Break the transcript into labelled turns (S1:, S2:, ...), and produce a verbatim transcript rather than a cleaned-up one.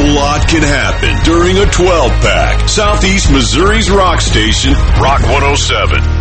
S1: lot can happen during a twelve pack. Southeast Missouri's rock station, Rock one oh seven.